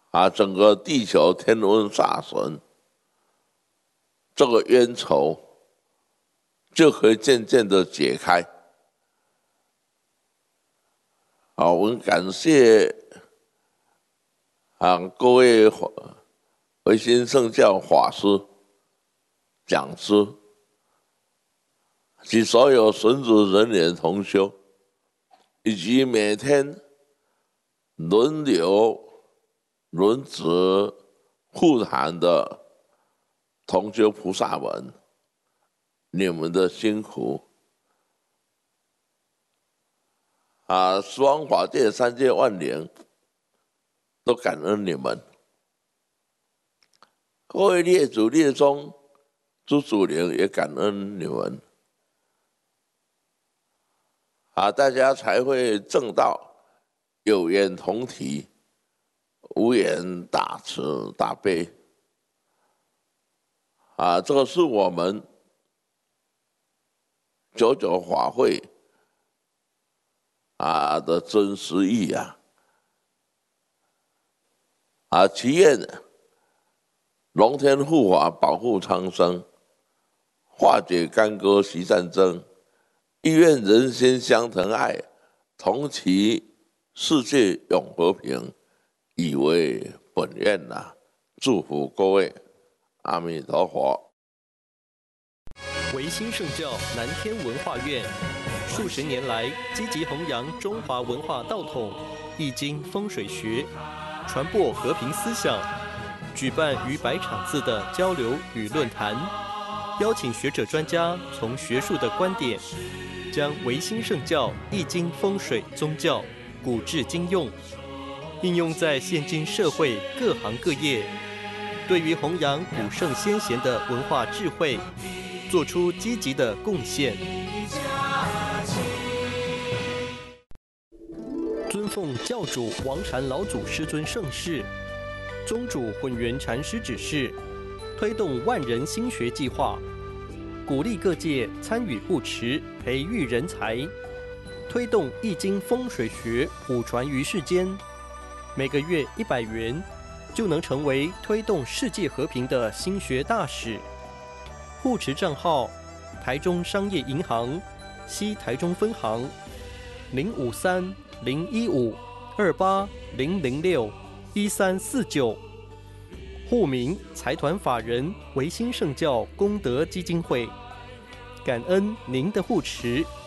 整个地球天文煞神这个冤仇就可以渐渐的解开。我们感谢各位维新圣教法师、讲师及所有神职人员同修，以及每天轮流轮值护坛的同修菩萨们，你们的辛苦十方法界三界万灵都感恩你们。各位列祖列宗诸祖灵也感恩你们大家才会证道，有缘同体，无缘大慈大悲这个是我们九九法会的真实意祈愿龙天护法保护苍生，化解干戈息战争，意愿人心相疼爱，同祈世界永和平，以为本愿祝福各位，阿弥陀佛。 维新圣教南天文化院数十年来积极弘扬中华文化道统、易经风水学，传播和平思想，举办逾100场次的交流与论坛，邀请学者专家从学术的观点，将维新圣教易经风水宗教古至今用，应用在现今社会各行各业，对于弘扬古圣先贤的文化智慧做出积极的贡献。尊奉教主王禅老祖师尊盛世，宗主混元禅师指示，推动万人心学计划，鼓励各界参与护持，培育人才，推动易经风水学普传于世间。每个月100元，就能成为推动世界和平的心学大使。护持账号：台中商业银行西台中分行053-015-28-006-1349，户名财团法人维新圣教功德基金会。感恩您的护持。